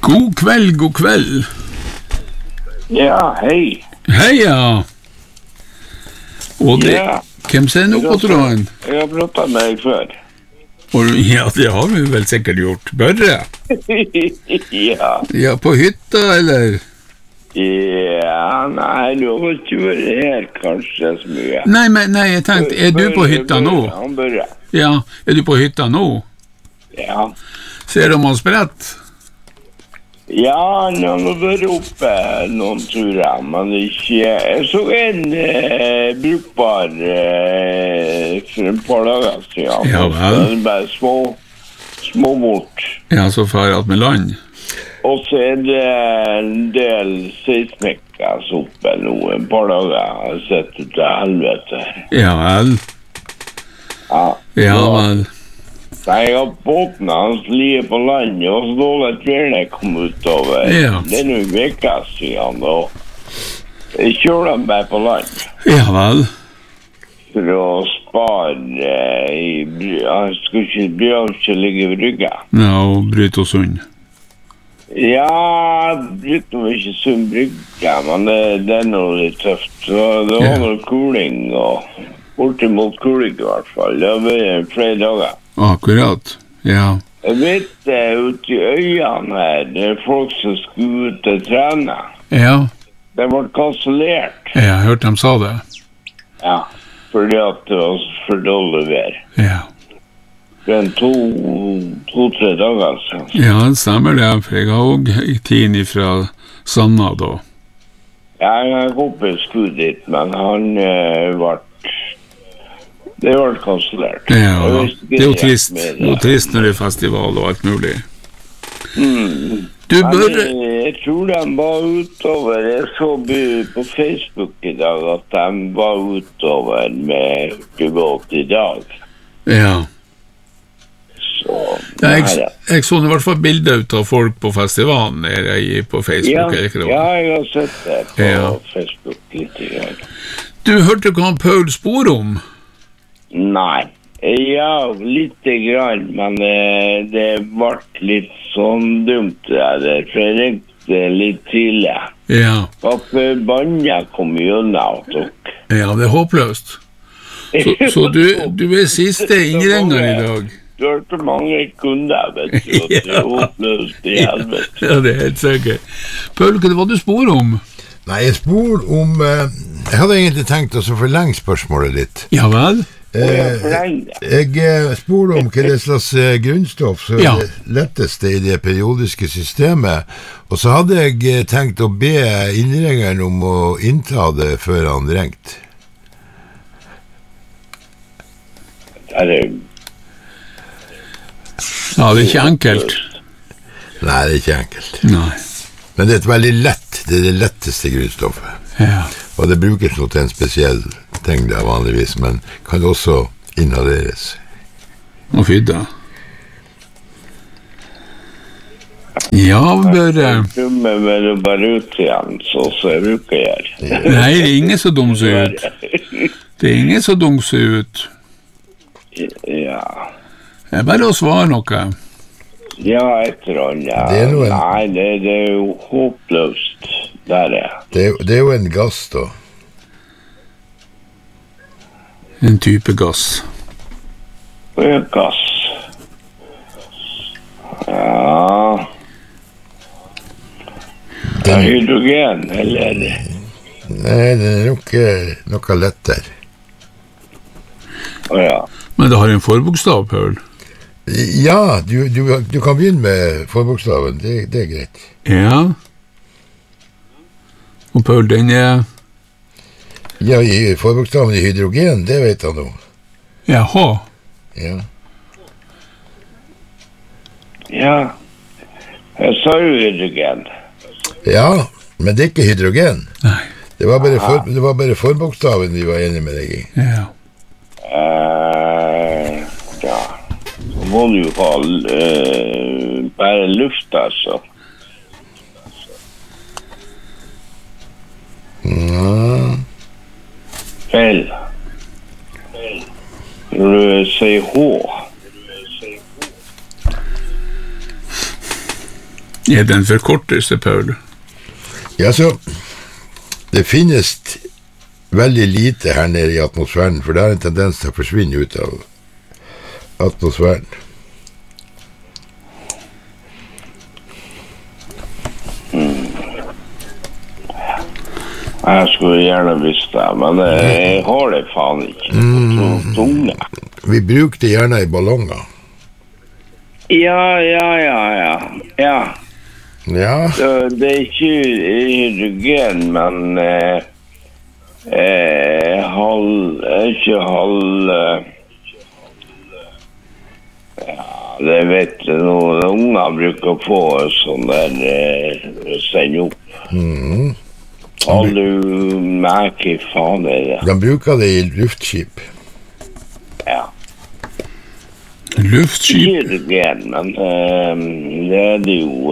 God kveld, god kveld. Ja, hei. Heia. Og det, Ja. hvem ser nå på tråden? Jeg har pratet med deg før. Og, ja, det har vi vel sikkert gjort. Børre? Ja. Ja, på hytta, eller? Ja, nei, du har ikke vært her kanskje så mye. Nei, jeg tenkte, er du på hytta nå? Han Børre. Ja, er du på hytta nå? Ja. Ser du om han spredt? Ja, han har vært oppe noen turer, men ikke... Jeg så en brukbar for en par dager siden. Ja, vel. Det er bare små bort. Ja, så far at med land. Og så er det en del seismikker oppe nå, en par dager. Jeg har sett det til helvete. Ja, vel. Ja, vel. Nei, jeg har båten hans lige på land, og så dårlig trærne kom utover. Ja. Det er noen vekker siden, og jeg kjører dem bare på land. Ja, vel. For å spare jeg skal ikke ligge ved ryggen. Ja, og bryte oss unn. Ja, brukte meg ikke sunn brygge, men det er noe litt tøft. Så det var noe kuling, og bortimot kuling i hvert fall. Det har vært flere dager. Akkurat, ja. Jeg vet ute i øyene her, det er folk som skulle ut og trene. Ja. Det ble kansellert. Jeg har hørt dem sa det. Ja, fordi at det var for dårlig vær. Ja. Det er 2-3 dager siden. Ja, det stemmer det, for jeg har også tiden fra Sanna da. Ja, jeg håper jeg skulle dit, men han det var kansellert. Ja, det er jo trist. Det er jo trist når det er festival og alt mulig. Du bør... Jeg tror de var utover. Jeg så på Facebook i dag at de var utover med hurtigbåt i dag. Ja. Så... Ja, jeg så i hvert fall bilder ut av folk på festivalen på Facebook. Ja, jeg har sett det på Facebook litt i dag. Du hørte hva Paul spor om? Nei, ja, lite grann, men det ble litt sånn dumt der, for jeg ringte litt tidlig. Ja. For bandet kom jo unna og tok. Ja, det er håpløst. Så du er siste innringer i dag? Du hørte mange kunder, vet du, og det er håpløst i helvete. Ja, det er helt sikkert. Paul, hva var det du spor om? Nei, jeg spor om... Jeg hadde egentlig tenkt å forlenge spørsmålet litt. Ja vel? Jeg spor om hva det slags grunnstoff som er det letteste i det periodiske systemet, og så hadde jeg tenkt å be innringeren om å innta det før han ringte. Ja, det er ikke enkelt. Nei, det er ikke enkelt. Nei. Men det er et veldig lett, det er det letteste grunnstoffet. Ja. Og det brukes nå til en spesiell ting der vanligvis, men kan også inhaleres. Og fydda. Ja, Børre. Du må vel bare ut igjen, så jeg bruker gjøre. Nei, det er ingen så dum seg ut. Det er ingen så dum seg ut. Ja. Det er bare å svare noe. Ja, et eller annet. Det er noe Nei, det er jo håpløst. Der er det er jo en gass, da. En type gass. Gass. Ja. Det er hydrogen, eller? Nei, det er noe lettere. Ja. Men det har en forbokstav, Paul. Ja, du kan begynne med forbokstaven, det er greit. Ja. Og Paul, den er... Ja, i forbokstaven i hydrogen, det vet han nå. Jaha. Ja. Ja. Jeg sa jo hydrogen. Ja, men det er ikke hydrogen. Nei. Det var bare forbokstaven vi var enige med deg i. Ja. Ja. Så må du jo ha bare luft, altså. Feil. Når du sier H. Er det en forkortelse, Paul? Ja, så det finnes veldig lite her nede i atmosfæren, for det har en tendens til å forsvinne ut av atmosfæren. Jeg skulle gjerne visst det, men jeg har det faen ikke. Så tunge. Vi bruker det gjerne i ballonger. Ja. Ja. Det er ikke hydrogen, men det vet jeg, noen unger bruker å få sånn der sende opp. Du merker faen det. De bruker det i luftskip. Ja. Luftskip? Hydrogen, men det er det jo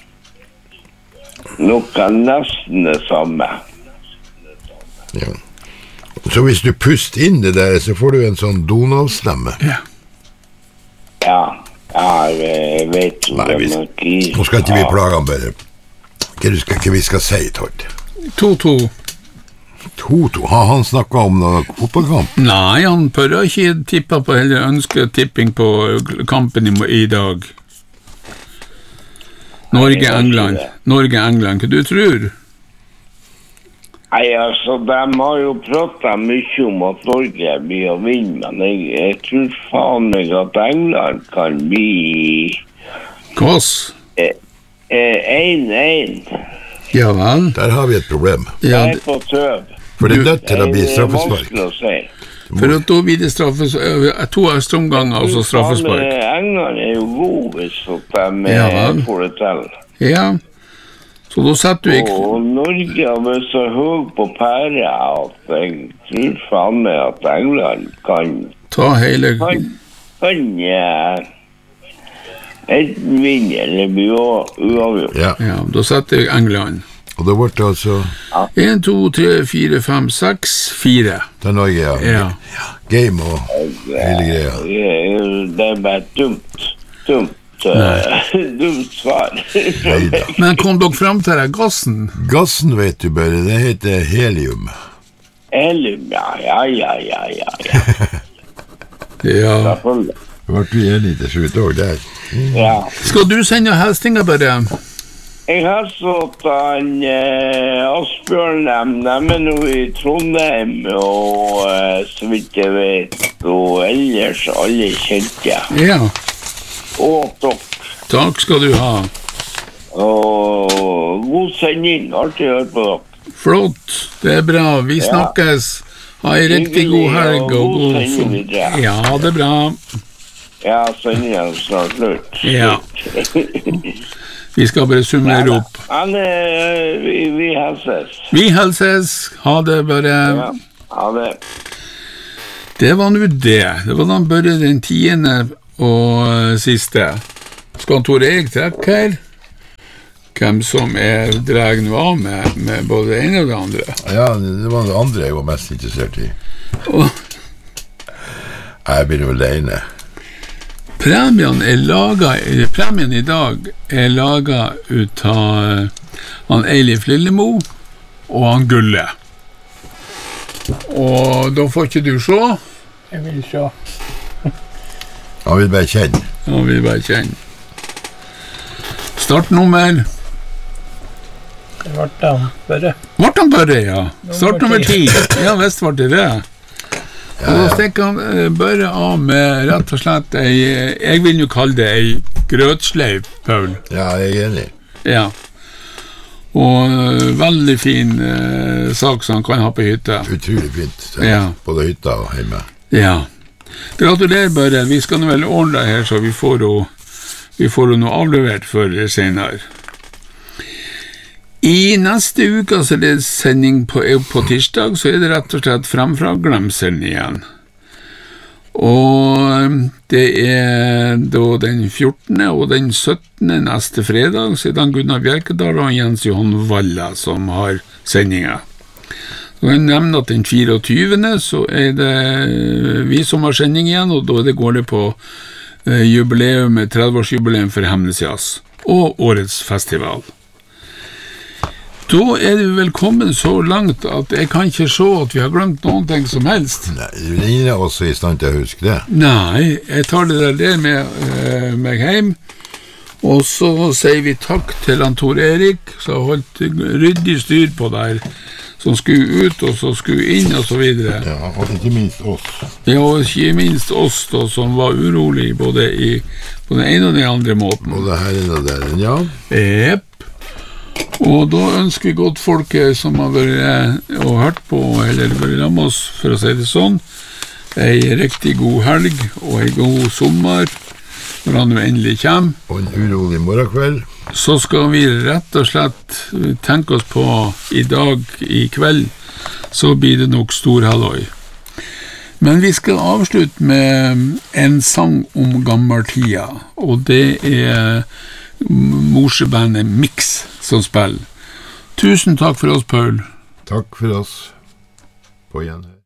noe nesten det samme. Ja. Så hvis du puster inn det der, så får du en sånn Donald-stemme. Ja, jeg vet jo det. Nå skal ikke vi plage han bare. Hva vi skal si, Tord? 2-2. 2-2? Har han snakket om noen fotballkamp? Nei, han pørrer ikke tippet på, eller ønsker tipping på kampen i dag. Norge-England. Norge-England, hva du tror? Nei, altså, de har jo pratet mye om at Norge blir å vinne, men jeg tror faen meg at England kan bli... Kvass? 1-1. Ja vel. Der har vi et problem. Ja, det er på tøv. For det er nødt til å bli straffespark. Det er vanskelig å si. For at da blir det straffespark, 2 ekstraomganger, altså straffespark. England er jo god hvis de får det til. Ja, så da setter du ikke... Og Norge er så høy på pære at jeg tror faen meg at England kan... Ta hele... Enten vinne eller bli uavgjort. Ja, da setter jeg England. Og da ble det altså... 1, 2, 3, 4, 5, 6, 4. Det er Norge, ja. Game og hele greia. Det er bare dumt. Dumt svar. Neida. Men kom dere frem til det, gassen? Gassen vet du bare, det heter helium. Helium, ja. Ja. Det ble vi enige til slutt også der. Ja. Skal du sende helstinger bare? Jeg har sått Asbjørn, de er nå i Trondheim, og så vidt jeg vet, og ellers alle kjente. Ja. Og Takk skal du ha. Og god sending, alltid hørt på dere. Flott, det er bra. Vi snakkes. Ha en riktig god helg. Og god sending videre. Ja, det er bra. Ja, sendingen er snart slutt. Ja. Vi skal bare summere opp. Men vi helses. Vi helses. Ha det bare. Ja, ha det. Det var nå det. Det var da bare den 10. og siste. Skal Tor Erik trekke her? Hvem som drar nå av med både det ene og det andre? Ja, det var det andre jeg var mest interessert i. Jeg blir vel det ene. Premien i dag er laget ut av han Eilif Lillemo og han Gulle. Og da får ikke du se. Jeg vil se. Han vil bare kjenne. Startnummer. Det ble han Børre. Ja. Startnummer 10. Ja, visst var det det. Og da stikker han bare av med rett og slett jeg vil jo kalle det ei grøtsleiv, Paul. Ja, jeg er enig. Ja. Og veldig fin sak som han kan ha på hytta. Utrolig fint. Ja. Både hytta og hjemme. Ja. Gratulerer bare. Vi skal nå vel ordne det her, så vi får jo noe avlevert for senere. I neste uke så er det sending på tirsdag, så er det rett og slett frem fra glemselen igjen. Og det er da den 14. og den 17. neste fredag, så er det Gunnar Bjerkedal og Jens Johan Walla som har sendinger. Så kan jeg nevne at den 24. så er det vi som har sending igjen, og da går det på 30-årsjubileum for Hemnesjazz. og årets festival. Da det velkommen så langt at jeg kan ikke se at vi har glemt noen ting som helst. Nei, du er også i stand til å huske det. Nei, jeg tar det der med meg hjem, og så sier vi takk til han Tor Erik, som holdt ryddig styr på der, som skulle ut og så skulle inn og så videre. Ja, og ikke minst oss. Ja, og ikke minst oss da, som var urolig både på den ene og den andre måten. Både herren og deren, ja. Jepp. Og da ønsker vi godt folket som har vært og hørt på, eller vært sammen med oss, for å si det sånn, en riktig god helg og en god sommer, når han endelig kommer. Og en urolig morgenkveld. Så skal vi rett og slett tenke oss på i dag, i kveld, så blir det nok stor halløy. Men vi skal avslutte med en sang om gammeltida, og det morsebandet Mix som spiller. Tusen takk for oss, Paul. Takk for oss. På igjen.